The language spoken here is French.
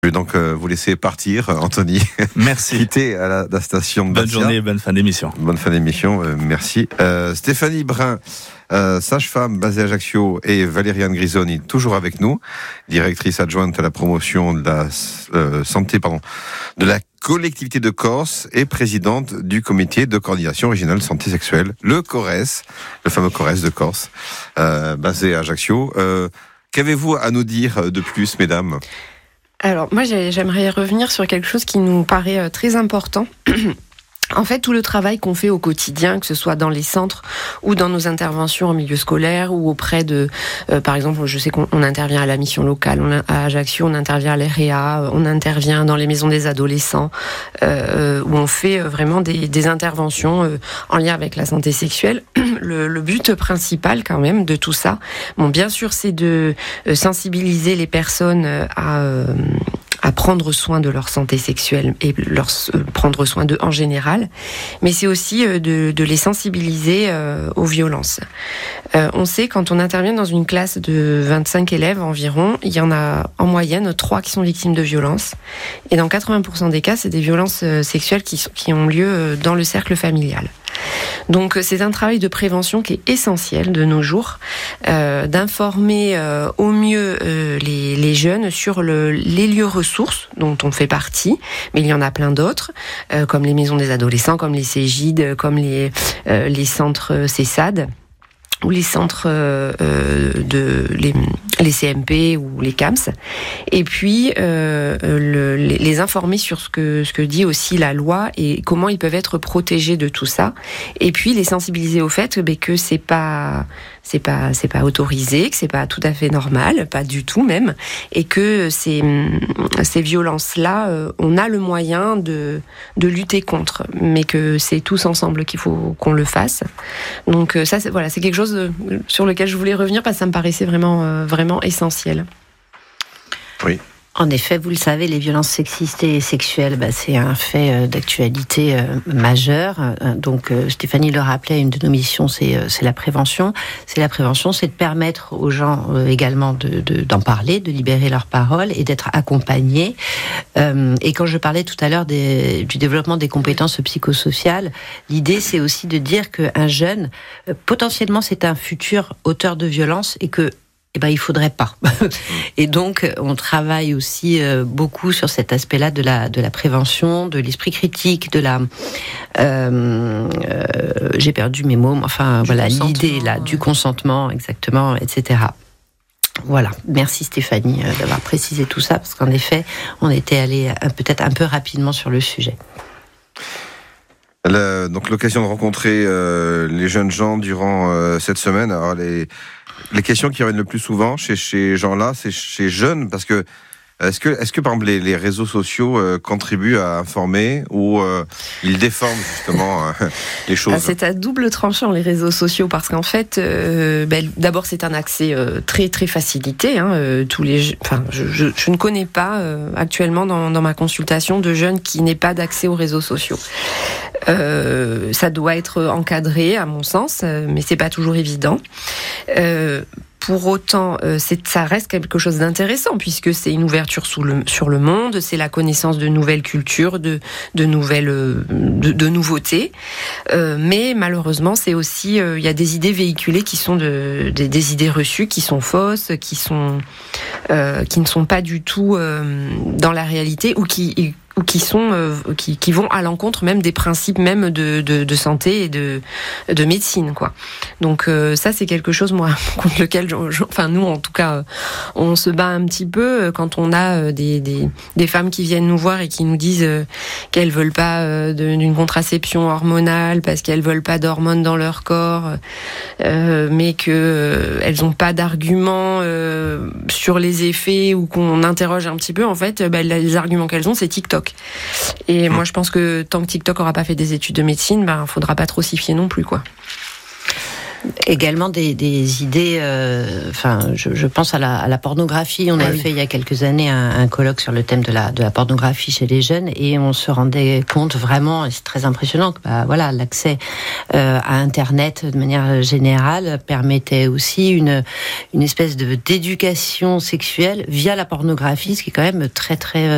Je vais donc vous laisser partir, Anthony. Merci. Quitter à la station de Bonne Bastia. journée, bonne fin d'émission. Bonne fin d'émission, merci. Stéphanie Brun, sage-femme basée à Ajaccio, et Valériane Grisoni, toujours avec nous, directrice adjointe à la promotion de la santé, de la collectivité de Corse et présidente du comité de coordination régionale santé sexuelle, le CORES, le fameux CORES de Corse, basé à Ajaccio. Qu'avez-vous à nous dire de plus, mesdames ? Alors, moi, j'aimerais revenir sur quelque chose qui nous paraît très important. En fait, tout le travail qu'on fait au quotidien, que ce soit dans les centres ou dans nos interventions en milieu scolaire ou auprès de, par exemple, je sais qu'on intervient à la mission locale, à Ajaccio, on intervient à l'EREA, on intervient dans les maisons des adolescents, où on fait vraiment des interventions en lien avec la santé sexuelle. Le but principal, quand même, de tout ça, bon, bien sûr, c'est de sensibiliser les personnes à prendre soin de leur santé sexuelle et prendre soin d'eux en général, mais c'est aussi de les sensibiliser aux violences. On sait, quand on intervient dans une classe de 25 élèves environ, il y en a en moyenne 3 qui sont victimes de violences, et dans 80% des cas, c'est des violences sexuelles qui ont lieu dans le cercle familial. Donc c'est un travail de prévention qui est essentiel de nos jours, d'informer au mieux les jeunes sur les lieux ressources dont on fait partie, mais il y en a plein d'autres, comme les maisons des adolescents, comme les Cégides, comme les centres CESAD, ou les centres les CMP ou les CAMS, et puis les informer sur ce que dit aussi la loi et comment ils peuvent être protégés de tout ça, et puis les sensibiliser au fait que c'est pas autorisé, que c'est pas tout à fait normal, pas du tout même, et que ces violences-là, on a le moyen de lutter contre, mais que c'est tous ensemble qu'il faut qu'on le fasse. Donc ça, c'est quelque chose sur lequel je voulais revenir parce que ça me paraissait vraiment essentiel. Oui. En effet, vous le savez, les violences sexistes et sexuelles, c'est un fait d'actualité majeur. Donc, Stéphanie le rappelait, une de nos missions, c'est la prévention. C'est de permettre aux gens également d'en parler, de libérer leur parole et d'être accompagnés. Et quand je parlais tout à l'heure du développement des compétences psychosociales, l'idée, c'est aussi de dire qu'un jeune, potentiellement, c'est un futur auteur de violence et que il faudrait pas. Et donc, on travaille aussi beaucoup sur cet aspect-là de la prévention, de l'esprit critique, j'ai perdu mes mots, l'idée là, du consentement, exactement, etc. Voilà. Merci Stéphanie d'avoir précisé tout ça, parce qu'en effet, on était allé peut-être un peu rapidement sur le sujet. Donc, l'occasion de rencontrer les jeunes gens durant cette semaine. Alors, les questions qui reviennent le plus souvent chez ces gens-là, c'est chez jeunes, parce que est-ce que par exemple les réseaux sociaux contribuent à informer ou ils déforment justement les choses? C'est à double tranchant les réseaux sociaux, parce qu'en fait, d'abord c'est un accès très très facilité. Je ne connais pas actuellement dans ma consultation de jeunes qui n'aient pas d'accès aux réseaux sociaux. Ça doit être encadré à mon sens, mais c'est pas toujours évident. Pour autant, ça reste quelque chose d'intéressant, puisque c'est une ouverture sur le monde, c'est la connaissance de nouvelles cultures, de nouveautés. Mais malheureusement, c'est aussi, il y a des idées véhiculées qui sont des idées reçues, qui sont fausses, qui ne sont pas du tout dans la réalité, ou qui vont à l'encontre même des principes même de santé et de médecine, quoi. Donc ça, c'est quelque chose, moi, contre lequel nous en tout cas on se bat un petit peu quand on a des femmes qui viennent nous voir et qui nous disent qu'elles veulent pas d'une contraception hormonale parce qu'elles veulent pas d'hormones dans leur corps, mais que elles ont pas d'arguments sur les effets, ou qu'on interroge un petit peu, en fait, les arguments qu'elles ont, c'est TikTok. Et moi, je pense que tant que TikTok aura pas fait des études de médecine, faudra pas trop s'y fier non plus, quoi. Également des idées, je pense à la pornographie. On avait fait il y a quelques années un colloque sur le thème de la pornographie chez les jeunes, et on se rendait compte vraiment, et c'est très impressionnant, que l'accès à Internet de manière générale permettait aussi une espèce d'éducation sexuelle via la pornographie, ce qui est quand même très très